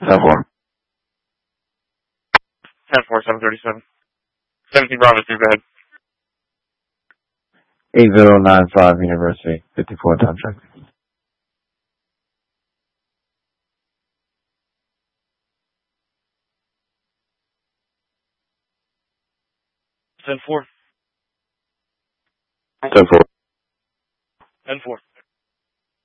10-4. 10-4, 737. 17 Bravo 2, go ahead. 8095 University, 54 time check. 10-4. 10-4. 10-4.